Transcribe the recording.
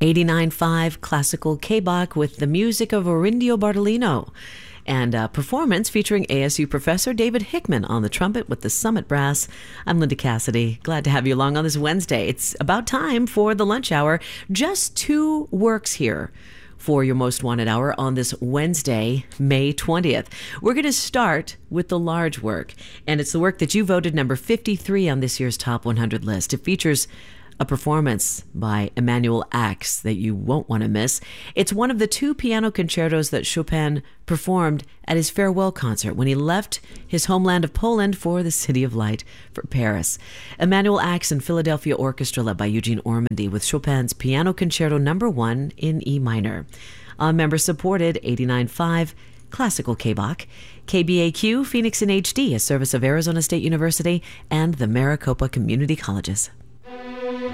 89.5 Classical K-Bach with the music of Orindio Bartolino, and a performance featuring ASU professor David Hickman on the trumpet with the Summit Brass. I'm Linda Cassidy. Glad to have you along on this Wednesday. It's about time for the lunch hour. Just two works here for your Most Wanted Hour on this Wednesday, May 20th. We're going to start with the large work, and it's the work that you voted number 53 on this year's Top 100 list. It features a performance by Emanuel Ax that you won't want to miss. It's one of the two piano concertos that Chopin performed at his farewell concert when he left his homeland of Poland for the City of Light, for Paris. Emanuel Ax and Philadelphia Orchestra led by Eugene Ormandy with Chopin's Piano Concerto No. 1 in E minor. Member-supported 89.5 Classical K-Bach, KBAQ, Phoenix in HD, a service of Arizona State University and the Maricopa Community Colleges.